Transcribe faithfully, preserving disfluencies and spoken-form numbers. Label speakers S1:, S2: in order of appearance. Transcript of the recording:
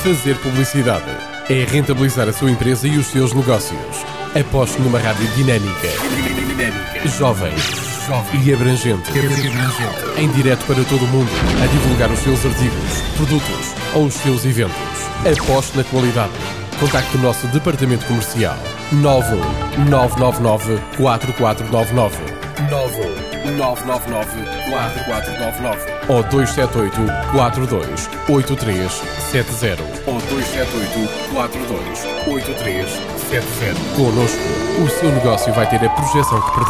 S1: Fazer publicidade é rentabilizar a sua empresa e os seus negócios. Aposte numa rádio dinâmica, jovem, jovem e abrangente, em direto para todo o mundo, a divulgar os seus artigos, produtos ou os seus eventos. Aposte na qualidade. Contacte o nosso departamento comercial nove um nove nove nove quatro quatro nove nove nove um nove nove nove quatro quatro nove nove ou dois sete oito quatro dois oito três sete zero ou dois sete oito quatro dois oito três sete zero. Connosco, o seu negócio vai ter a projeção que pretende.